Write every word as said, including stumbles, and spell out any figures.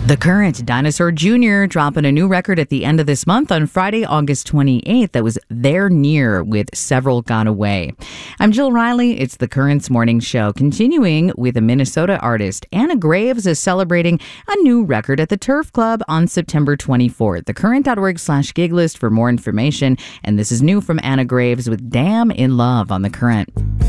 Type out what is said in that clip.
The Current, Dinosaur Junior, dropping a new record at the end of this month on Friday, August twenty-eighth. That was There Near with Several Gone Away. I'm Jill Riley. It's The Current's morning show. Continuing with a Minnesota artist, Anna Graves is celebrating a new record at the Turf Club on September twenty-fourth. thecurrent.org slash gig list for more information. And this is new from Anna Graves with Damn in Love on The Current.